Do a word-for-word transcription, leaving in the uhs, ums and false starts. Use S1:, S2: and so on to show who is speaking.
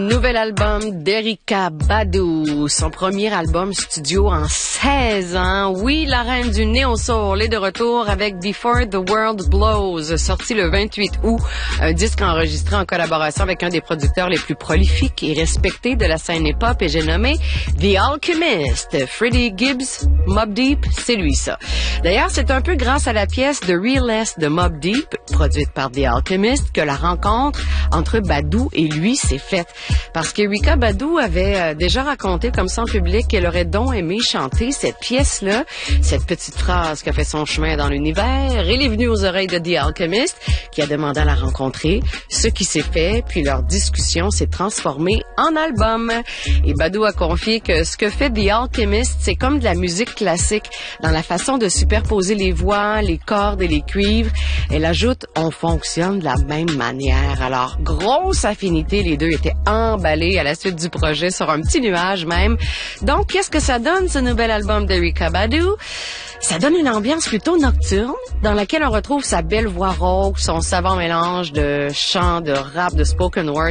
S1: Nouvel album d'Erykah Badu, son premier album studio en seize ans. Oui, la reine du néo-soul est de retour avec Before the World Blows, sorti le vingt-huit août, un disque enregistré en collaboration avec un des producteurs les plus prolifiques et respectés de la scène hip-hop, et j'ai nommé The Alchemist. Freddie Gibbs, Mobb Deep, c'est lui ça. D'ailleurs, c'est un peu grâce à la pièce The Realest de Mobb Deep, produite par The Alchemist, que la rencontre entre Badu et lui s'est faite. Parce qu'Erykah Badu avait euh, déjà raconté comme ça en public qu'elle aurait donc aimé chanter cette pièce-là, cette petite phrase qui a fait son chemin dans l'univers. Elle est venue aux oreilles de The Alchemist, qui a demandé à la rencontrer, ce qui s'est fait, puis leur discussion s'est transformée en album. Et Badu a confié que ce que fait The Alchemist, c'est comme de la musique classique, dans la façon de superposer les voix, les cordes et les cuivres. Elle ajoute, on fonctionne de la même manière. Alors, grosse affinité, les deux étaient emballés à la suite du projet sur un petit nuage même. Donc, qu'est-ce que ça donne, ce nouvel album d'Erykah Badu? Ça donne une ambiance plutôt nocturne, dans laquelle on retrouve sa belle voix rauque, son savant mélange de chant, de rap, de spoken word,